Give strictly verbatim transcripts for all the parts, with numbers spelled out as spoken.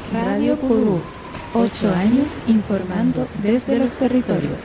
Radio Curú, ocho años informando desde los territorios.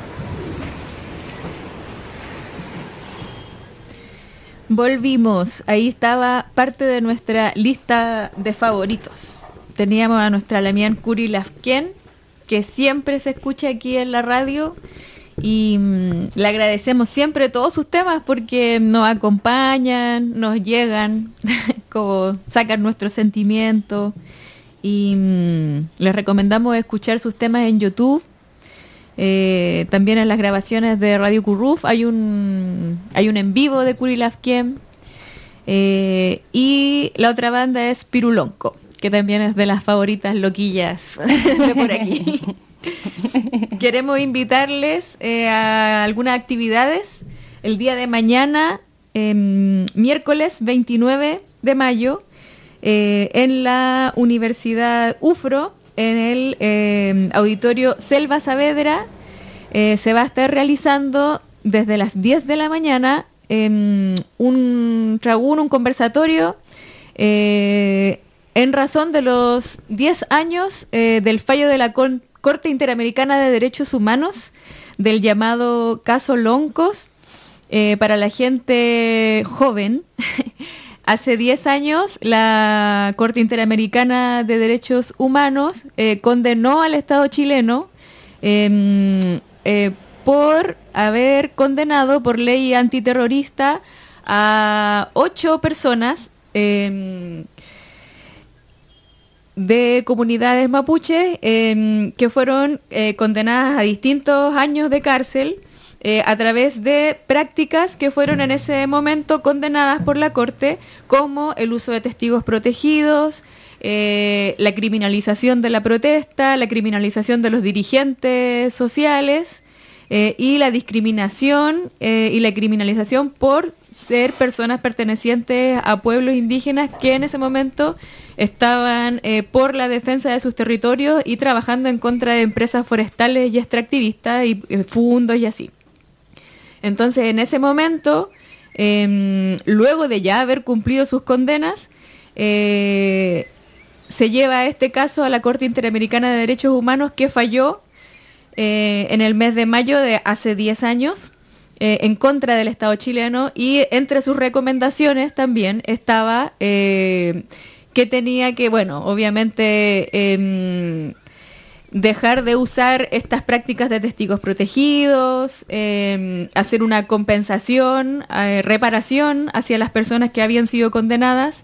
Volvimos, ahí estaba parte de nuestra lista de favoritos. Teníamos a nuestra Lamián Curi Lafquén, que siempre se escucha aquí en la radio, y mmm, le agradecemos siempre todos sus temas porque nos acompañan, nos llegan, como sacan nuestros sentimientos, y mmm, les recomendamos escuchar sus temas en YouTube. Eh, también en las grabaciones de Radio Curruf hay un hay un en vivo de Curi Lafquén, eh, y la otra banda es Pirulonco, que también es de las favoritas loquillas de por aquí. Queremos invitarles eh, a algunas actividades el día de mañana, eh, miércoles veintinueve de mayo, eh, en la Universidad UFRO, en el eh, auditorio Selva Saavedra. Eh, se va a estar realizando desde las diez de la mañana eh, un tragún, un conversatorio eh, en razón de los diez años eh, del fallo de la Con- Corte Interamericana de Derechos Humanos, del llamado caso Loncos. Eh, para la gente joven, hace diez años la Corte Interamericana de Derechos Humanos eh, condenó al Estado chileno eh, eh, por haber condenado por ley antiterrorista a ocho personas eh, de comunidades mapuches eh, que fueron eh, condenadas a distintos años de cárcel eh, a través de prácticas que fueron en ese momento condenadas por la Corte, como el uso de testigos protegidos, eh, la criminalización de la protesta, la criminalización de los dirigentes sociales eh, y la discriminación eh, y la criminalización por ser personas pertenecientes a pueblos indígenas que en ese momento estaban eh, por la defensa de sus territorios y trabajando en contra de empresas forestales y extractivistas y eh, fundos y así. Entonces, en ese momento, eh, luego de ya haber cumplido sus condenas, eh, se lleva este caso a la Corte Interamericana de Derechos Humanos, que falló eh, en el mes de mayo de hace diez años eh, en contra del Estado chileno, y entre sus recomendaciones también estaba eh, que tenía que, bueno, obviamente eh, dejar de usar estas prácticas de testigos protegidos, eh, hacer una compensación, eh, reparación hacia las personas que habían sido condenadas,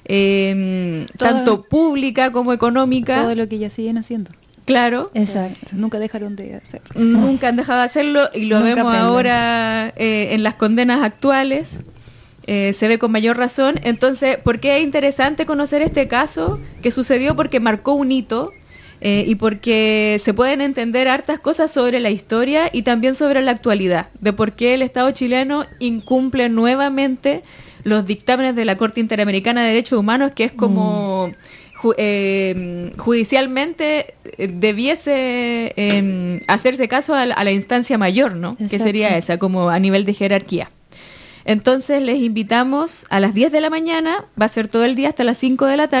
eh, tanto pública como económica. Todo lo que ya siguen haciendo. Claro. Exacto. Nunca dejaron de hacerlo. Nunca han dejado de hacerlo, y lo Nunca vemos aprenden. ahora eh, en las condenas actuales. Eh, se ve con mayor razón. Entonces, ¿por qué es interesante conocer este caso que sucedió? Porque marcó un hito. Eh, y porque se pueden entender hartas cosas sobre la historia y también sobre la actualidad, de por qué el Estado chileno incumple nuevamente los dictámenes de la Corte Interamericana de Derechos Humanos, que es como mm. ju- eh, judicialmente eh, debiese eh, hacerse caso a la, a la instancia mayor, ¿no? Exacto. Que sería esa, como a nivel de jerarquía. Entonces les invitamos a las diez de la mañana, va a ser todo el día hasta las cinco de la tarde.